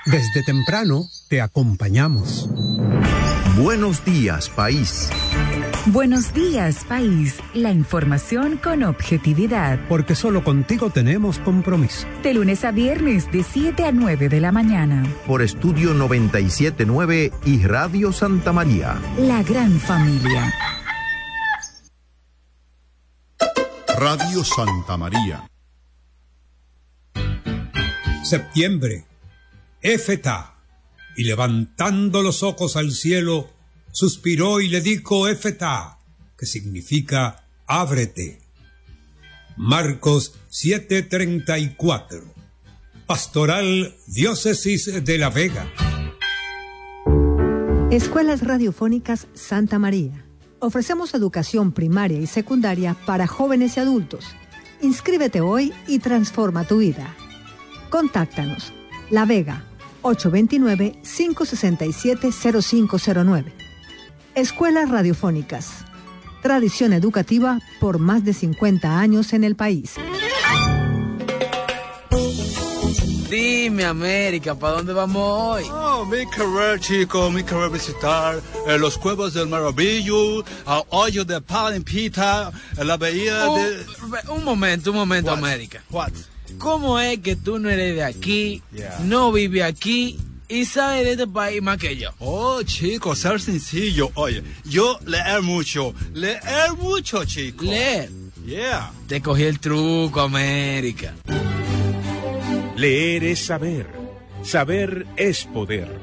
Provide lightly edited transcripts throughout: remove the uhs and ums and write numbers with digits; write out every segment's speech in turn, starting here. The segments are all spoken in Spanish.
Desde temprano te acompañamos. Buenos días, país. Buenos días, país. La información con objetividad. Porque solo contigo tenemos compromiso. De lunes a viernes, de 7 a 9 de la mañana. Por Estudio 97.9 y Radio Santa María. La gran familia. Radio Santa María. Septiembre. Éfeta. Y levantando los ojos al cielo, suspiró y le dijo Éfeta, que significa ábrete. Marcos 7:34. Pastoral Diócesis de La Vega. Escuelas Radiofónicas Santa María. Ofrecemos educación primaria y secundaria para jóvenes y adultos. Inscríbete hoy y transforma tu vida. Contáctanos. La Vega, 829-567-0509. Escuelas Radiofónicas. Tradición educativa por más de 50 años en el país. Dime, América, ¿para dónde vamos hoy? Oh, mi querer, chico, mi querer visitar los Cuevos del Maravillo, el hoyo de Palimpita, la bahía de... Un momento, What? América. What? ¿Cómo es que tú no eres de aquí, no vives aquí y sabes de este país más que yo? Oh, chico, ser sencillo. Oye, yo leer mucho, chico. ¿Leer? Yeah. Te cogí el truco, América. Leer es saber. Saber es poder.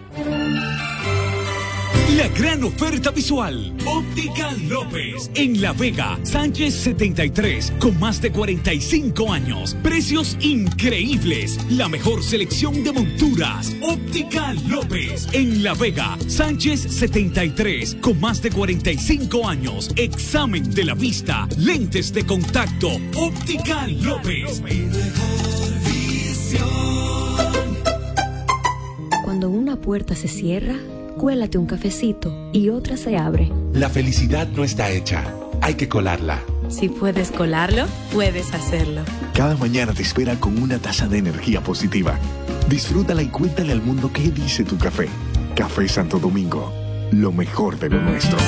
La gran oferta visual. Óptica López. En La Vega, Sánchez 73. Con más de 45 años. Precios increíbles. La mejor selección de monturas. Óptica López. En La Vega, Sánchez 73. Con más de 45 años. Examen de la vista. Lentes de contacto. Óptica López. Cuando una puerta se cierra, cuélate un cafecito y otra se abre. La felicidad no está hecha, hay que colarla. Si puedes colarlo, puedes hacerlo. Cada mañana te espera con una taza de energía positiva. Disfrútala y cuéntale al mundo qué dice tu café. Café Santo Domingo, lo mejor de lo nuestro.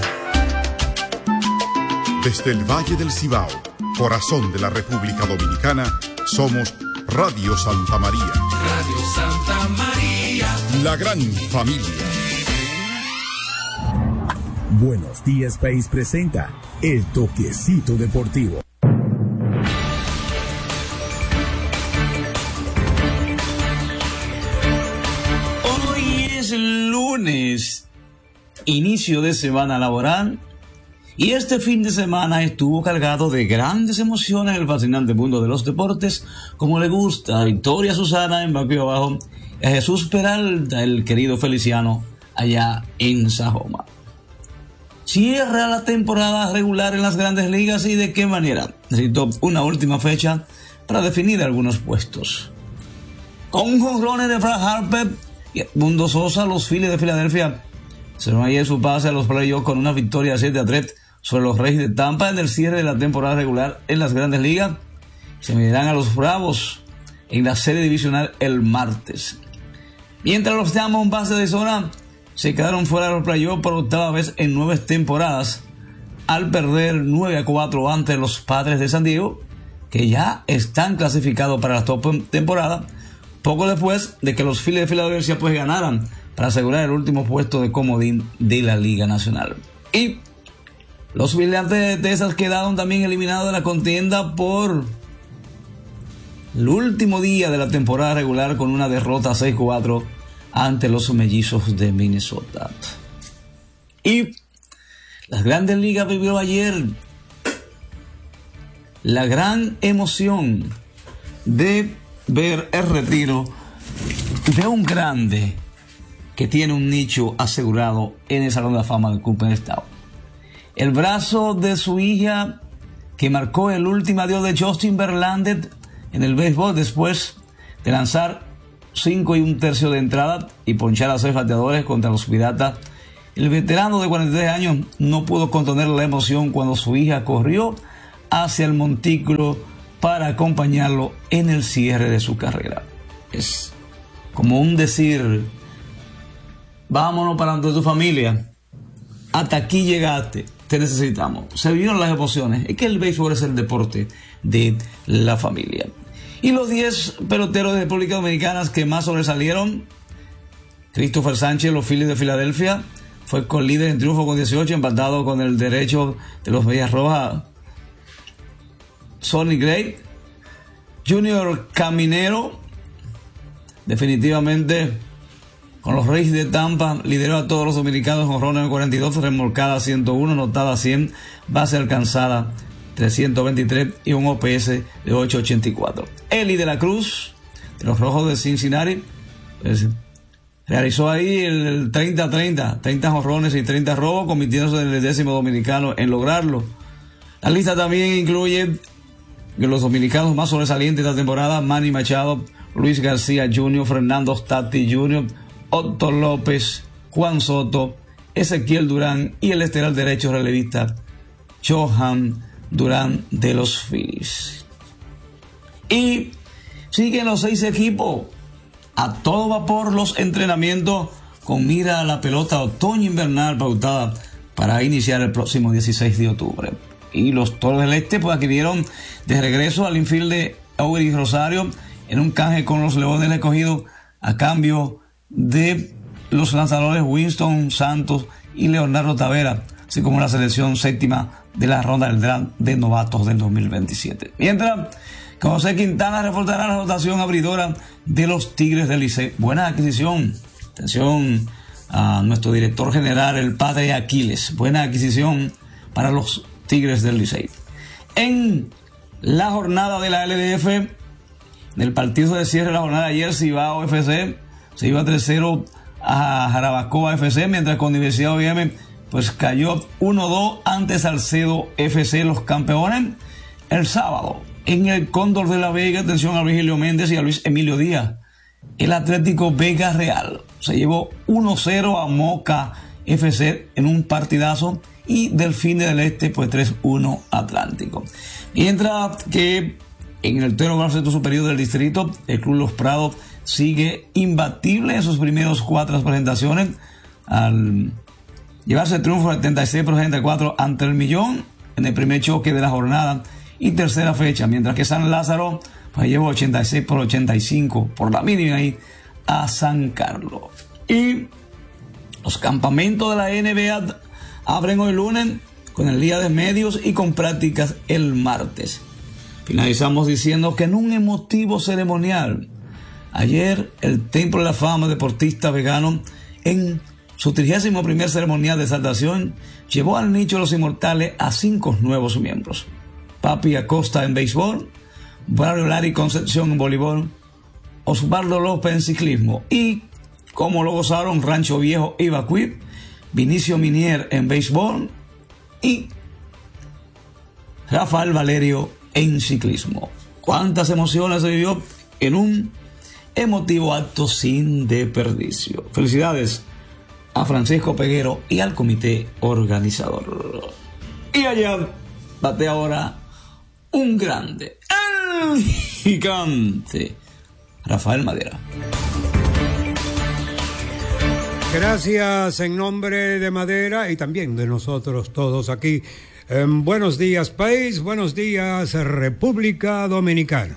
Desde el Valle del Cibao, corazón de la República Dominicana, somos Radio Santa María. Radio Santa María. La gran familia. Buenos días, país presenta El Toquecito Deportivo. Hoy es lunes, inicio de semana laboral, y este fin de semana estuvo cargado de grandes emociones en el fascinante mundo de los deportes, como le gusta a Victoria Susana en Baquio Abajo, a Jesús Peralta, el querido Feliciano, allá en Sajoma. Cierra la temporada regular en las grandes ligas y de qué manera. Necesito una última fecha para definir algunos puestos. Con jonrones de Brad Harper y Edmundo Sosa, los Phillies de Filadelfia hicieron ayer su pase a los playoffs con una victoria 7-3 sobre los Reyes de Tampa en el cierre de la temporada regular en las grandes ligas. Se medirán a los Bravos en la serie divisional el martes. Mientras los Diamondbacks de Arizona se quedaron fuera de los playoffs por octava vez en 9 temporadas, al perder 9-4 ante los Padres de San Diego, que ya están clasificados para la temporada, poco después de que los Phillies de Filadelfia pues ganaran para asegurar el último puesto de comodín de la Liga Nacional. Y los Vigilantes de Texas quedaron también eliminados de la contienda por el último día de la temporada regular con una derrota 6-4 ante los Mellizos de Minnesota. Y las Grandes Ligas vivió ayer la gran emoción de ver el retiro de un grande que tiene un nicho asegurado en el Salón de la Fama del Cooperstown. El brazo de su hija, que marcó el último adiós de Justin Verlander en el béisbol después de lanzar 5 1/3 de entrada y ponchar a 6 bateadores contra los Piratas. El veterano de 43 años no pudo contener la emoción cuando su hija corrió hacia el montículo para acompañarlo en el cierre de su carrera. Es como un decir, vámonos para donde tu familia, hasta aquí llegaste, te necesitamos. Se vivieron las emociones. Es que el béisbol es el deporte de la familia. Y los 10 peloteros de República Dominicana que más sobresalieron: Christopher Sánchez, los Phillies de Filadelfia, fue con líder en triunfo con 18, empatado con el derecho de los Medias Rojas, Sonny Gray. Junior Caminero, definitivamente con los Reyes de Tampa, lideró a todos los dominicanos con jonrones 42, remolcada 101, anotada 100, base alcanzada 323 y un OPS de 884. Eli de la Cruz, de los Rojos de Cincinnati, realizó ahí el 30-30, 30 jonrones y 30 robos, convirtiéndose en el 10º dominicano en lograrlo. La lista también incluye los dominicanos más sobresalientes de la temporada: Manny Machado, Luis García Jr., Fernando Stati Jr., Otto López, Juan Soto, Ezequiel Durán y el estelar derecho relevista Johan Durán de los Phillies. Y siguen los 6 equipos a todo vapor los entrenamientos con mira a la pelota otoño-invernal pautada para iniciar el próximo 16 de octubre. Y los Toros del Este pues adquirieron de regreso al infield de Eury Rosario en un canje con los Leones del Escogido a cambio de los lanzadores Winston Santos y Leonardo Tavera, así como la selección séptima de la ronda del draft de novatos del 2027. Mientras que José Quintana reforzará la rotación abridora de los Tigres del Licey. Buena adquisición. Atención a nuestro director general, el padre Aquiles. Buena adquisición para los Tigres del Licey. En la jornada de la LDF, en el partido de cierre de la jornada de ayer, Cibao FC se iba 3-0 a Jarabacoa FC, mientras que Universidad OBM pues cayó 1-2 ante Salcedo FC, los campeones. El sábado, en el Cóndor de la Vega, atención a Virgilio Méndez y a Luis Emilio Díaz, el Atlético Vega Real se llevó 1-0 a Moca FC en un partidazo, y Delfines del Este pues 3-1 Atlántico. Mientras que en el Teno Baloncesto Superior del Distrito, el Club Los Prados sigue imbatible en sus primeros 4 presentaciones al llevarse el triunfo 76-74 ante el Millón en el primer choque de la jornada y tercera fecha, mientras que San Lázaro pues llevó 86-85 por la mínima ahí a San Carlos. Y los campamentos de la NBA abren hoy lunes con el día de medios y con prácticas el martes. Finalizamos diciendo que en un emotivo ceremonial, ayer el Templo de la Fama Deportista Vegano, en su 31º ceremonial de exaltación, llevó al nicho de los inmortales a 5 nuevos miembros: Papi Acosta en béisbol, Braulio Lari Concepción en voleibol, Osvaldo López en ciclismo, y como lo gozaron Rancho Viejo y Bacuí, Vinicio Minier en béisbol y Rafael Valerio en ciclismo. Cuántas emociones se vivió en un emotivo acto sin desperdicio. Felicidades a Francisco Peguero y al comité organizador. Y allá bate ahora un grande, el gigante Rafael Madera. Gracias en nombre de Madera y también de nosotros todos aquí. Buenos días, país. Buenos días, República Dominicana.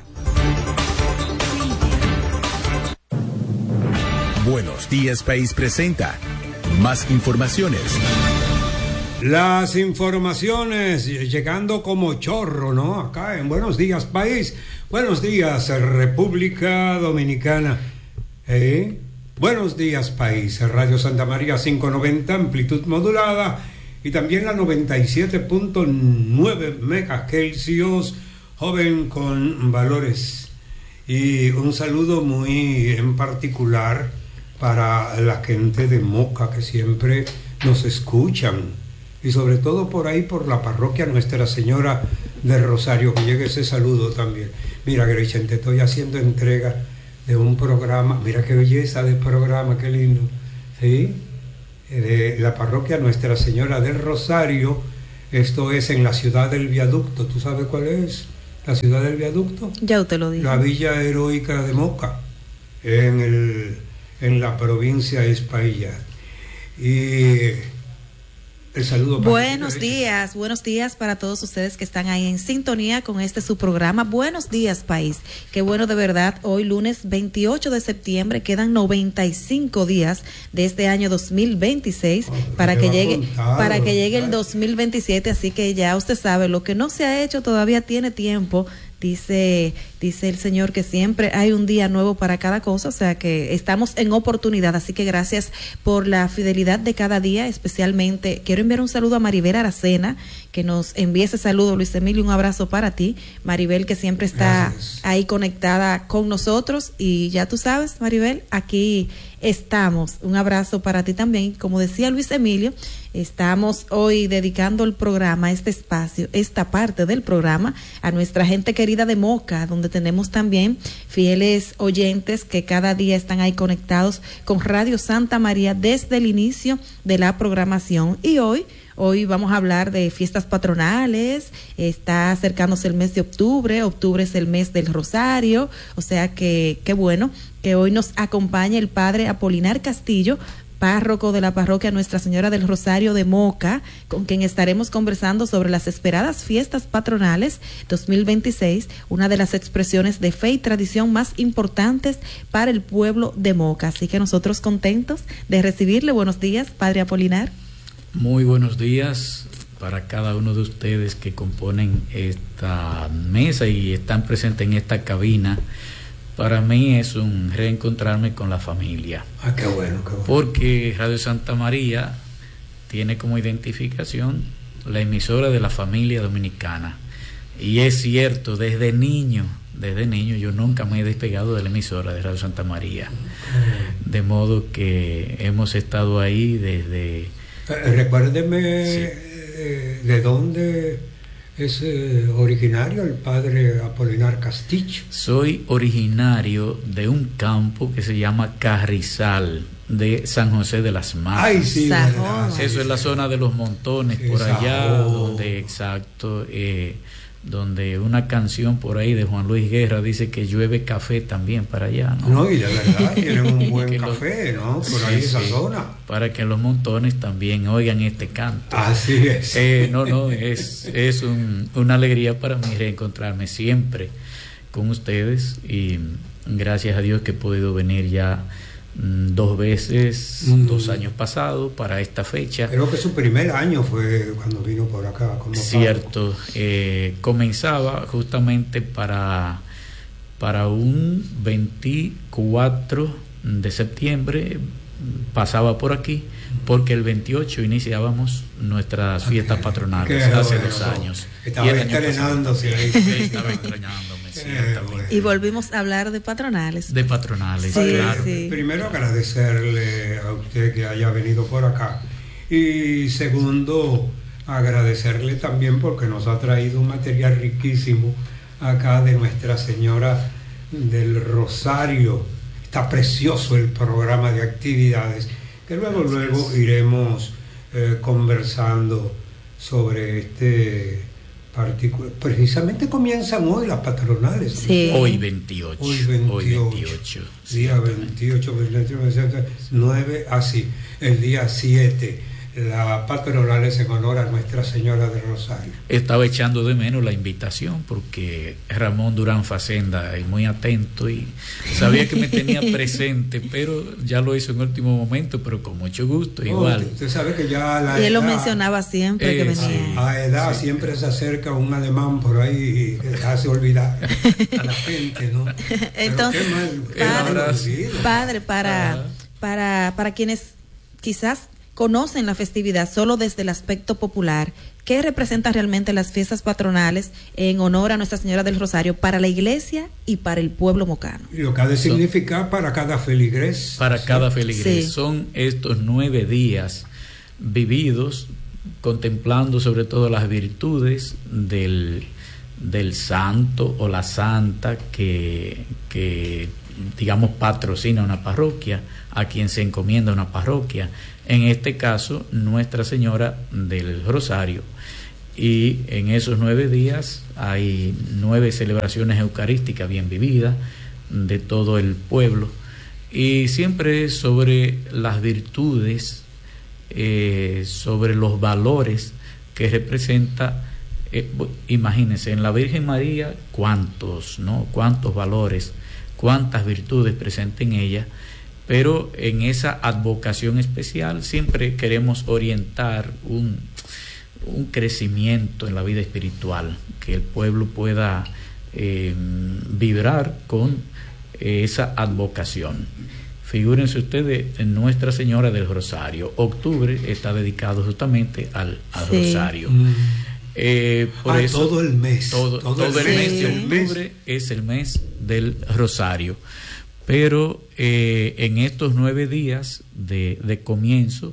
Buenos días, país presenta más informaciones. Las informaciones llegando como chorro, ¿no? Acá en Buenos días, país. Buenos días, República Dominicana. Buenos días, país. Radio Santa María 590, amplitud modulada, y también la 97.9 megahercios, joven con valores. Y un saludo muy en particular para la gente de Moca que siempre nos escuchan, y sobre todo por ahí por la parroquia Nuestra Señora del Rosario, que llegue ese saludo también. Mira, Gretchen, te estoy haciendo entrega de un programa, mira qué belleza de programa, qué lindo, ¿sí? De la parroquia Nuestra Señora del Rosario. Esto es en la ciudad del Viaducto. ¿Tú sabes cuál es la ciudad del Viaducto? Ya usted lo dijo. La Villa Heroica de Moca. en la provincia de Espaillat. Y el saludo para buenos días para todos ustedes que están ahí en sintonía con su programa. Buenos días, país. Qué bueno, de verdad. Hoy lunes 28 de septiembre quedan 95 días de este año 2026 para que llegue el 2027, así que ya usted sabe, lo que no se ha hecho todavía tiene tiempo. Dice el Señor que siempre hay un día nuevo para cada cosa, o sea que estamos en oportunidad, así que gracias por la fidelidad de cada día. Especialmente quiero enviar un saludo a Maribel Aracena, que nos envía ese saludo. Luis Emilio, un abrazo para ti, Maribel, que siempre está ahí conectada con nosotros, y ya tú sabes, Maribel, aquí estamos. Un abrazo para ti también. Como decía Luis Emilio, estamos hoy dedicando el programa, este espacio, esta parte del programa, a nuestra gente querida de Moca, donde tenemos también fieles oyentes que cada día están ahí conectados con Radio Santa María desde el inicio de la programación. Y hoy vamos a hablar de fiestas patronales. Está acercándose el mes de octubre es el mes del Rosario, o sea que qué bueno que hoy nos acompaña el padre Apolinar Castillo, párroco de la parroquia Nuestra Señora del Rosario de Moca, con quien estaremos conversando sobre las esperadas fiestas patronales 2026, una de las expresiones de fe y tradición más importantes para el pueblo de Moca. Así que nosotros contentos de recibirle. Buenos días, padre Apolinar. Muy buenos días para cada uno de ustedes que componen esta mesa y están presentes en esta cabina. Para mí es un reencontrarme con la familia. Qué bueno, qué bueno. Porque Radio Santa María tiene como identificación la emisora de la familia dominicana. Y es cierto, desde niño yo nunca me he despegado de la emisora de Radio Santa María. De modo que hemos estado ahí desde... Recuérdeme de dónde es originario el padre Apolinar Castillo. Soy originario de un campo que se llama Carrizal, de San José de las Matas. Ay, sí, eso es la zona de los Montones, por allá, donde una canción por ahí de Juan Luis Guerra dice que llueve café también para allá, ¿no? No, y de verdad tienen un buen café, ¿no? Por ahí esa zona. Para que los Montones también oigan este canto. Así es. Es una alegría para mí reencontrarme siempre con ustedes, y gracias a Dios que he podido venir ya 2 veces, 2 años pasados para esta fecha. Creo que su primer año fue cuando vino por acá. Cierto, comenzaba justamente para un 24 de septiembre, pasaba por aquí, porque el 28 iniciábamos nuestras fiestas patronales hace 2 años. Estaba estrenándose ahí. Estaba estrenándome. Y volvimos a hablar de patronales. De patronales, sí, claro. Sí. Primero, agradecerle a usted que haya venido por acá. Y segundo, agradecerle también porque nos ha traído un material riquísimo acá de Nuestra Señora del Rosario. Está precioso el programa de actividades, que luego iremos conversando sobre este particular. Precisamente comienzan hoy las patronales. Sí. Hoy 28. Día 28, 9, así. El día 7. La patronales en honor a Nuestra Señora del Rosario. Estaba echando de menos la invitación porque Ramón Durán Facenda es muy atento y sabía que me tenía presente, pero ya lo hizo en último momento, pero con mucho gusto, igual. Usted sabe que ya y él lo mencionaba siempre que venía. Sí. A edad siempre se acerca un alemán por ahí y hace olvidar a la gente, ¿no? Entonces, padre, para quienes quizás conocen la festividad solo desde el aspecto popular, ¿qué representan realmente las fiestas patronales en honor a Nuestra Señora del Rosario para la iglesia y para el pueblo mocano? Y lo que ha de significar para cada feligres. Para cada feligres. Son estos 9 días vividos contemplando sobre todo las virtudes del santo o la santa que digamos patrocina una parroquia, a quien se encomienda una parroquia, en este caso Nuestra Señora del Rosario. Y en esos 9 días hay 9 celebraciones eucarísticas bien vividas de todo el pueblo, y siempre es sobre las virtudes, sobre los valores que representa. Imagínense, en la Virgen María cuántos valores, cuántas virtudes presenta en ella, pero en esa advocación especial siempre queremos orientar un crecimiento en la vida espiritual, que el pueblo pueda vibrar con esa advocación. Figúrense ustedes en Nuestra Señora del Rosario. Octubre está dedicado justamente al Rosario. Por eso todo el mes. Todo el mes de octubre es el mes del Rosario. Pero en estos 9 días de comienzo,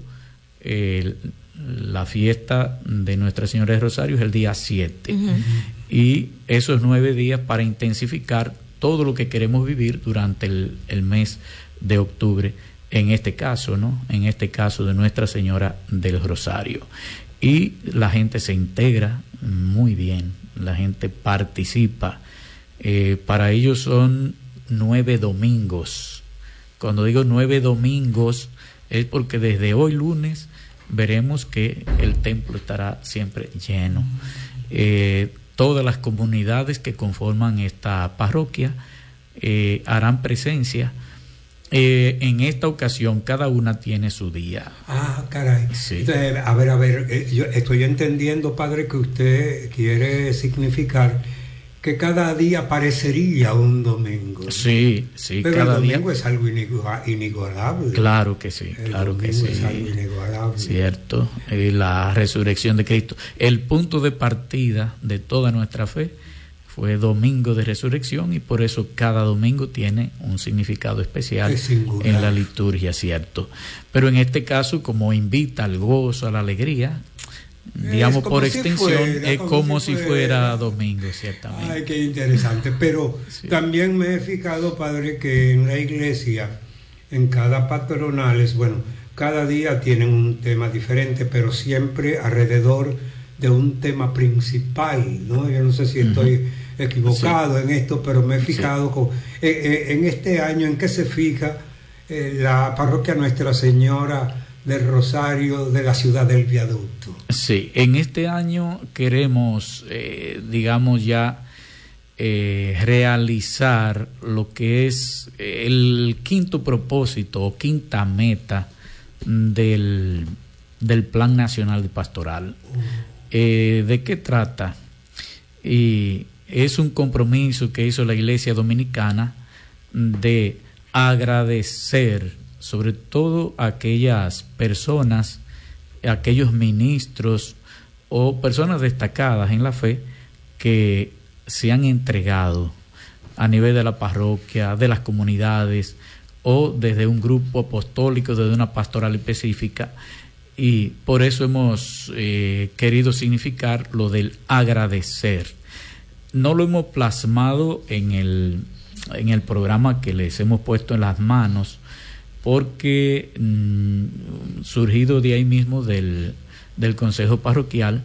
la fiesta de Nuestra Señora del Rosario es el día 7. Y esos 9 días para intensificar todo lo que queremos vivir durante el mes de octubre, en este caso, en este caso de Nuestra Señora del Rosario. Y la gente se integra muy bien, la gente participa. Para ellos son 9 domingos. Cuando digo 9 domingos es porque desde hoy lunes veremos que el templo estará siempre lleno. Todas las comunidades que conforman esta parroquia harán presencia. En esta ocasión cada una tiene su día. Caray. Sí. Entonces, a ver, yo estoy entendiendo, padre, que usted quiere significar que cada día parecería un domingo, ¿no? Sí, pero cada el domingo día es algo inigualable. Claro que sí, claro que sí. Es algo inigualable. Cierto, la resurrección de Cristo. El punto de partida de toda nuestra fe fue domingo de resurrección, y por eso cada domingo tiene un significado especial en la liturgia, ¿cierto? Pero en este caso, como invita al gozo, a la alegría, digamos por extensión, es como si fuera domingo, ciertamente. Ay, qué interesante. Pero también me he fijado, padre, que en la iglesia, en cada patronales, cada día tienen un tema diferente, pero siempre alrededor de un tema principal, ¿no? Yo no sé si estoy equivocado en esto, pero me he fijado en este año en que se fija la parroquia Nuestra Señora del Rosario de la ciudad del Viaducto. Sí, en este año queremos, digamos ya, realizar lo que es el quinto propósito o quinta meta del Plan Nacional de Pastoral. ¿De qué trata? Y es un compromiso que hizo la Iglesia Dominicana de agradecer sobre todo a aquellas personas, aquellos ministros o personas destacadas en la fe que se han entregado a nivel de la parroquia, de las comunidades o desde un grupo apostólico, desde una pastoral específica. Y por eso hemos querido significar lo del agradecer. No lo hemos plasmado en el programa que les hemos puesto en las manos, porque surgido de ahí mismo del Consejo Parroquial,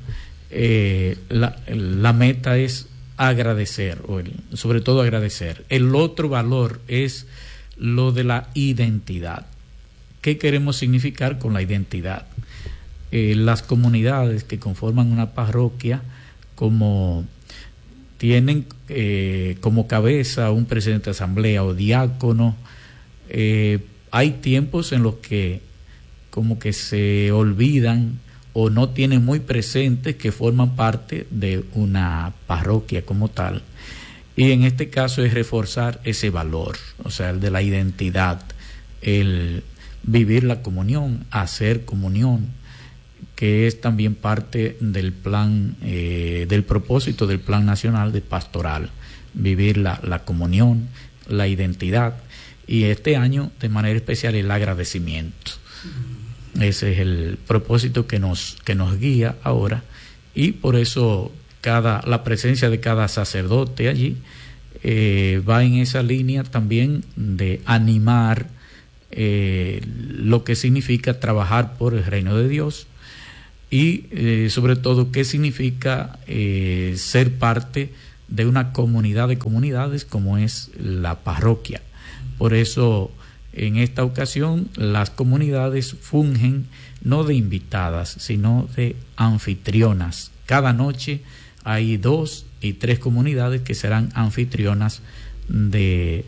la meta es agradecer, sobre todo agradecer. El otro valor es lo de la identidad. ¿Qué queremos significar con la identidad? Las comunidades que conforman una parroquia, como tienen como cabeza un presidente de asamblea o diácono, hay tiempos en los que como que se olvidan o no tienen muy presente que forman parte de una parroquia como tal. Y en este caso es reforzar ese valor, o sea, el de la identidad, el vivir la comunión, hacer comunión, que es también parte del plan, del propósito del Plan Nacional de Pastoral, vivir la comunión, la identidad, y este año de manera especial el agradecimiento. Ese es el propósito que nos guía ahora, y por eso la presencia de cada sacerdote allí va en esa línea también de animar lo que significa trabajar por el reino de Dios, y sobre todo qué significa ser parte de una comunidad de comunidades como es la parroquia. Por eso En esta ocasión, las comunidades fungen no de invitadas, sino de anfitrionas. Cada noche hay 2 y 3 comunidades que serán anfitrionas en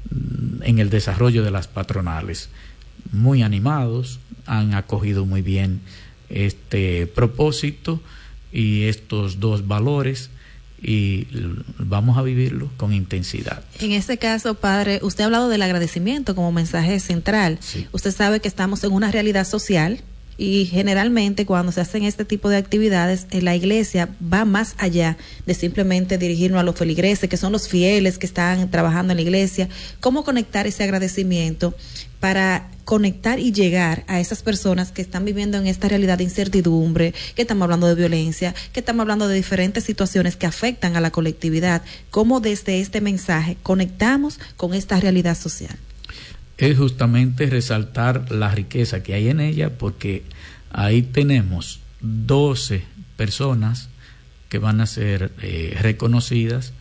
el desarrollo de las patronales. Muy animados, han acogido muy bien este propósito y estos 2 valores, y vamos a vivirlo con intensidad. En este caso, padre, usted ha hablado del agradecimiento como mensaje central. Sí. Usted sabe que estamos en una realidad social y generalmente cuando se hacen este tipo de actividades, la iglesia va más allá de simplemente dirigirnos a los feligreses, que son los fieles que están trabajando en la iglesia. ¿Cómo conectar ese agradecimiento para conectar y llegar a esas personas que están viviendo en esta realidad de incertidumbre, que estamos hablando de violencia, que estamos hablando de diferentes situaciones que afectan a la colectividad? ¿Cómo desde este mensaje conectamos con esta realidad social? Es justamente resaltar la riqueza que hay en ella, porque ahí tenemos 12 personas que van a ser reconocidas.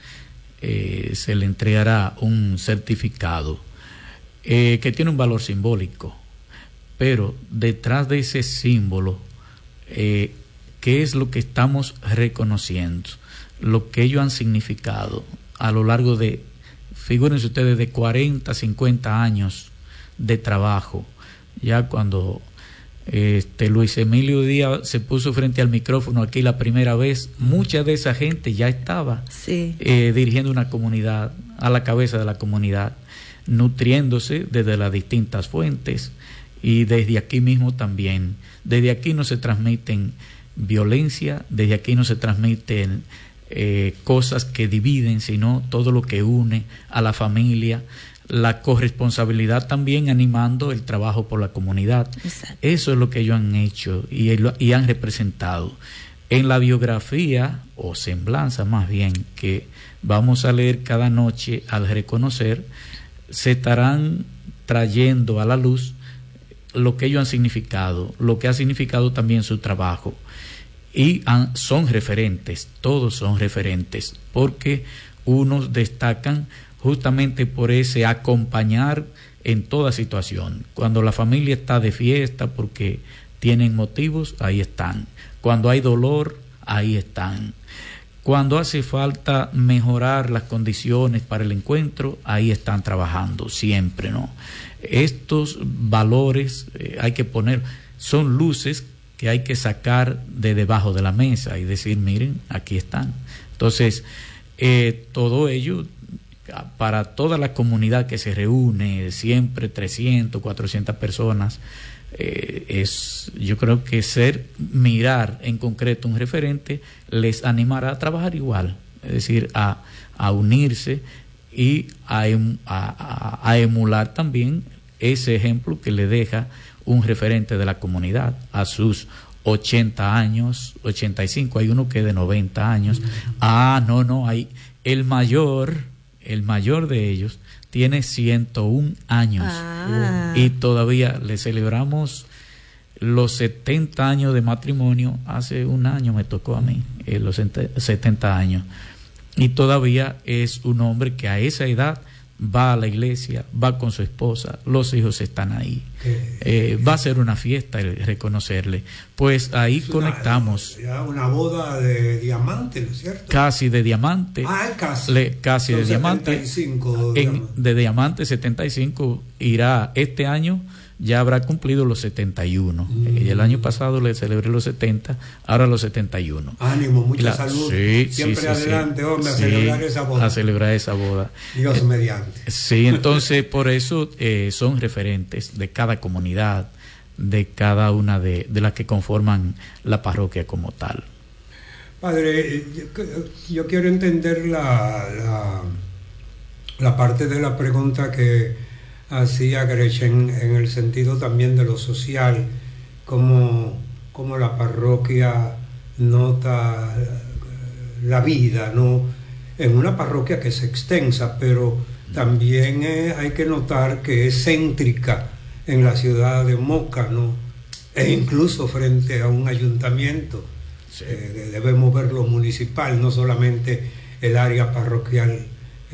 Se le entregará un certificado que tiene un valor simbólico, pero detrás de ese símbolo, ¿qué es lo que estamos reconociendo? Lo que ellos han significado a lo largo de, figúrense ustedes, de 40, 50 años de trabajo. Ya cuando Luis Emilio Díaz se puso frente al micrófono aquí la primera vez, mucha de esa gente ya estaba dirigiendo una comunidad, a la cabeza de la comunidad, nutriéndose desde las distintas fuentes, y desde aquí mismo también. Desde aquí no se transmiten violencia, desde aquí no se transmiten cosas que dividen, sino todo lo que une a la familia, la corresponsabilidad también, animando el trabajo por la comunidad. Exacto. Eso es lo que ellos han hecho y han representado. En la biografía, o semblanza más bien, que vamos a leer cada noche al reconocer, se estarán trayendo a la luz lo que ellos han significado, lo que ha significado también su trabajo. Y son referentes, todos son referentes, porque unos destacan justamente por ese acompañar en toda situación. Cuando la familia está de fiesta porque tienen motivos, ahí están. Cuando hay dolor, ahí están. Cuando hace falta mejorar las condiciones para el encuentro, ahí están trabajando siempre, ¿no? Estos valores hay que poner, son luces que hay que sacar de debajo de la mesa y decir, miren, aquí están. Entonces, todo ello, para toda la comunidad que se reúne, siempre 300, 400 personas, yo creo que mirar en concreto un referente les animará a trabajar igual, es decir, a unirse y a emular también ese ejemplo que le deja un referente de la comunidad a sus 80 años, 85, hay uno que es de 90 años. Hay el mayor de ellos tiene 101 años y todavía le celebramos los 70 años de matrimonio. Hace un año me tocó a mí los 70 años, y todavía es un hombre que a esa edad va a la iglesia, va con su esposa, los hijos están ahí, va a ser una fiesta el reconocerle. Pues ahí conectamos. Una boda de diamante, ¿no es cierto? Casi de diamante. Casi de diamante. 75, de diamante 75 irá este año. Ya habrá cumplido los 71. El año pasado le celebré los 70, ahora los 71. Ánimo, mucha salud. Siempre adelante, hombre, a celebrar esa boda. A celebrar esa boda. Dios mediante. Sí, entonces por eso son referentes de cada comunidad, de cada una de las que conforman la parroquia como tal. Padre, yo quiero entender la parte de la pregunta que hacía Gretchen en el sentido también de lo social, como la parroquia nota la vida, ¿no? En una parroquia que es extensa, pero también hay que notar que es céntrica en la ciudad de Moca, ¿no? E incluso frente a un ayuntamiento. Sí. Debemos ver lo municipal, no solamente el área parroquial